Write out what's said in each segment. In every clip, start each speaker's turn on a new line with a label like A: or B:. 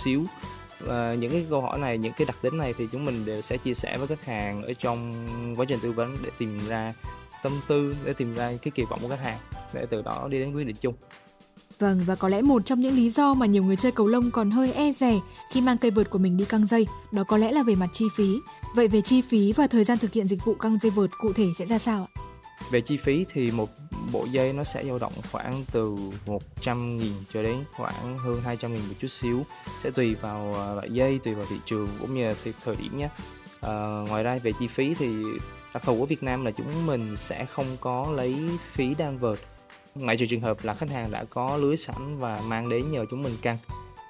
A: xíu. Những cái câu hỏi này, những cái đặc tính này thì chúng mình đều sẽ chia sẻ với khách hàng ở trong quá trình tư vấn để tìm ra tâm tư, để tìm ra cái kỳ vọng của khách hàng, để từ đó đi đến quyết định chung.
B: Vâng, và có lẽ một trong những lý do mà nhiều người chơi cầu lông còn hơi e dè khi mang cây vợt của mình đi căng dây, đó có lẽ là về mặt chi phí. Vậy về chi phí và thời gian thực hiện dịch vụ căng dây vợt cụ thể sẽ ra sao ạ?
A: Về chi phí thì một bộ dây nó sẽ dao động khoảng từ 100.000 cho đến khoảng hơn 200.000 một chút xíu, sẽ tùy vào loại dây, tùy vào thị trường cũng như là thời điểm nhé. Ngoài ra về chi phí thì đặc thù của Việt Nam là chúng mình sẽ không có lấy phí đan vợt, ngoại trừ trường hợp là khách hàng đã có lưới sẵn và mang đến nhờ chúng mình căng.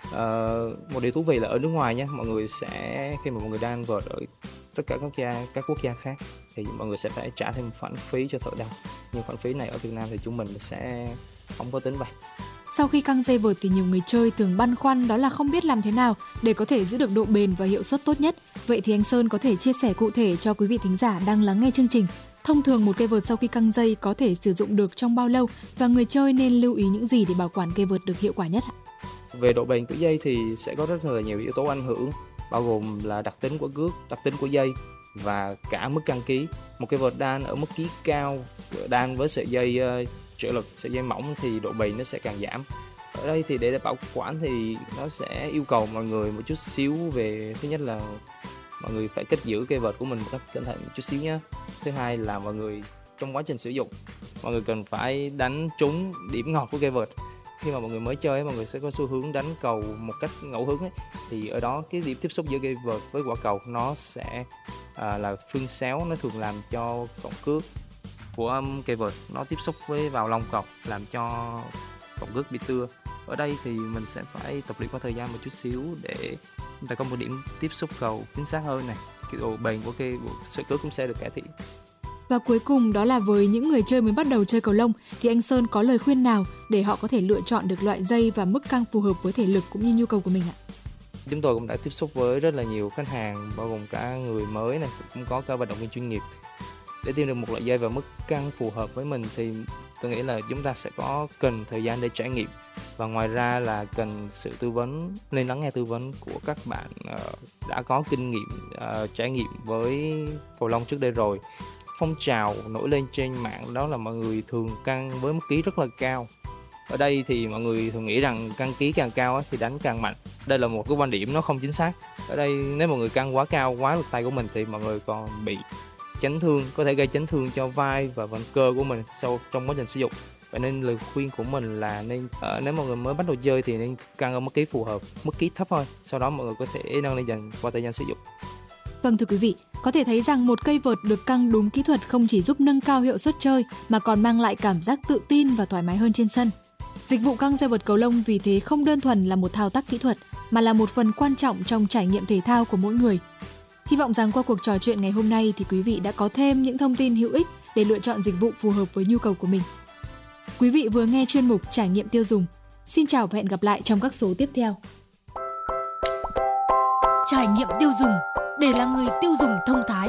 A: Một điều thú vị là ở nước ngoài nhé, mọi người sẽ khi mà mọi người đan vợt ở tất cả các quốc gia khác thì mọi người sẽ phải trả thêm một khoản phí cho thợ đan, nhưng khoản phí này ở Việt Nam thì chúng mình sẽ không có tính vào.
B: Sau khi căng dây vợt thì nhiều người chơi thường băn khoăn đó là không biết làm thế nào để có thể giữ được độ bền và hiệu suất tốt nhất. Vậy thì anh Sơn có thể chia sẻ cụ thể cho quý vị thính giả đang lắng nghe chương trình. Thông thường một cây vợt sau khi căng dây có thể sử dụng được trong bao lâu và người chơi nên lưu ý những gì để bảo quản cây vợt được hiệu quả nhất?
A: Về độ bền của dây thì sẽ có rất là nhiều yếu tố ảnh hưởng, bao gồm là đặc tính của cước, đặc tính của dây và cả mức căng ký. Một cây vợt đan ở mức ký cao, đan với sợi dây trợ lực, sợi dây mỏng thì độ bền nó sẽ càng giảm. Ở đây thì để bảo quản thì nó sẽ yêu cầu mọi người một chút xíu về, thứ nhất là mọi người phải cất giữ cây vợt của mình một cách cẩn thận một chút xíu nhé. Thứ hai là mọi người trong quá trình sử dụng, mọi người cần phải đánh trúng điểm ngọt của cây vợt. Khi mà mọi người mới chơi, mọi người sẽ có xu hướng đánh cầu một cách ngẫu hứng ấy, thì ở đó cái điểm tiếp xúc giữa cây vợt với quả cầu nó sẽ là phương xéo, nó thường làm cho cọng cước của cây vợt nó tiếp xúc vào lông cầu, làm cho cọng cước bị tưa. Ở đây thì mình sẽ phải tập luyện qua thời gian một chút xíu để chúng ta có một điểm tiếp xúc cầu chính xác hơn này, cái độ bền của sợi cước cũng sẽ được cải thiện.
B: Và cuối cùng đó là với những người chơi mới bắt đầu chơi cầu lông thì anh Sơn có lời khuyên nào để họ có thể lựa chọn được loại dây và mức căng phù hợp với thể lực cũng như nhu cầu của mình ạ?
A: Chúng tôi cũng đã tiếp xúc với rất là nhiều khách hàng, bao gồm cả người mới này, cũng có cả vận động viên chuyên nghiệp. Để tìm được một loại dây và mức căng phù hợp với mình thì tôi nghĩ là chúng ta sẽ cần thời gian để trải nghiệm, và ngoài ra là cần sự tư vấn, nên lắng nghe tư vấn của các bạn đã có kinh nghiệm trải nghiệm với cầu lông trước đây rồi. Phong trào nổi lên trên mạng đó là mọi người thường căng với mức ký rất là cao. Ở đây thì mọi người thường nghĩ rằng căng ký càng cao thì đánh càng mạnh. Đây là một cái quan điểm nó không chính xác. Ở đây nếu mọi người căng quá cao, quá lực tay của mình thì mọi người còn bị chấn thương, có thể gây chấn thương cho vai và vận cơ của mình trong quá trình sử dụng. Vậy nên lời khuyên của mình là nếu mọi người mới bắt đầu chơi thì nên căng ở mức ký phù hợp, mức ký thấp thôi. Sau đó mọi người có thể nâng lên dần qua thời gian sử dụng.
B: Vâng, thưa quý vị, có thể thấy rằng một cây vợt được căng đúng kỹ thuật không chỉ giúp nâng cao hiệu suất chơi mà còn mang lại cảm giác tự tin và thoải mái hơn trên sân. Dịch vụ căng dây vợt cầu lông vì thế không đơn thuần là một thao tác kỹ thuật mà là một phần quan trọng trong trải nghiệm thể thao của mỗi người. Hy vọng rằng qua cuộc trò chuyện ngày hôm nay thì quý vị đã có thêm những thông tin hữu ích để lựa chọn dịch vụ phù hợp với nhu cầu của mình. Quý vị vừa nghe chuyên mục Trải nghiệm tiêu dùng. Xin chào và hẹn gặp lại trong các số tiếp theo.
C: Trải nghiệm tiêu dùng để là người tiêu dùng thông thái.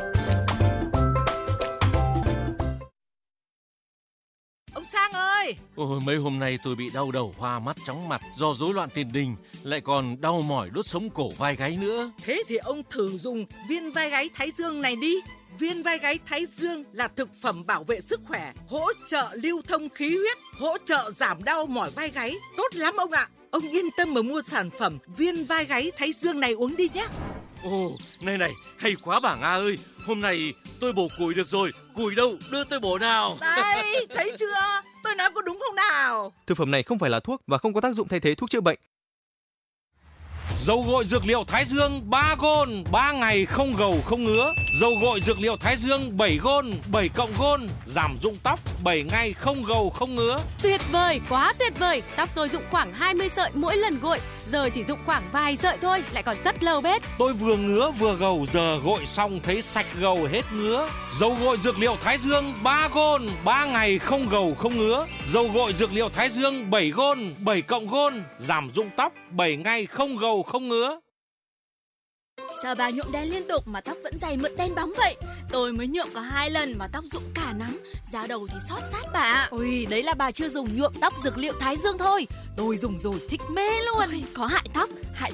D: Ông Sang ơi!
E: Ôi, mấy hôm nay tôi bị đau đầu, hoa mắt, chóng mặt do rối loạn tiền đình, lại còn đau mỏi đốt sống cổ vai gáy nữa.
D: Thế thì ông thử dùng viên vai gáy Thái Dương này đi. Viên vai gáy Thái Dương là thực phẩm bảo vệ sức khỏe, hỗ trợ lưu thông khí huyết, hỗ trợ giảm đau mỏi vai gáy. Tốt lắm ông ạ! Ông yên tâm mà mua sản phẩm viên vai gáy Thái Dương này uống đi nhé.
E: Ồ, này, hay quá bà Nga ơi. Hôm nay tôi bổ củi được rồi. Củi đâu, đưa tôi bổ nào.
D: Đây, thấy chưa? Tôi nói có đúng không nào?
F: Thực phẩm này không phải là thuốc và không có tác dụng thay thế thuốc chữa bệnh.
G: Dầu gội dược liệu Thái Dương 3 gôn, 3 ngày không gầu không ngứa. Dầu gội dược liệu Thái Dương 7 gôn, 7 cộng gôn, giảm rụng tóc 7 ngày không gầu không ngứa.
C: Tuyệt vời, quá tuyệt vời. Tóc tôi rụng khoảng 20 sợi mỗi lần gội, giờ chỉ rụng khoảng vài sợi thôi, lại còn rất lâu bết.
G: Tôi vừa ngứa vừa gầu, giờ gội xong thấy sạch gầu hết ngứa. Dầu gội dược liệu Thái Dương 3 gôn, 3 ngày không gầu không ngứa. Dầu gội dược liệu Thái Dương 7 gôn, 7 cộng gôn, giảm rụng tóc 7 ngày không gầu không ngứa.
H: Sao bà nhuộm đen liên tục mà tóc vẫn dày mượt đen bóng vậy? Tôi mới nhuộm có 2 lần mà tóc rụng cả nắm, da đầu thì xót rát bà. Ôi, đấy là bà chưa dùng nhuộm tóc dược liệu Thái Dương thôi. Tôi dùng rồi thích mê luôn. Ôi, có hại tóc, hại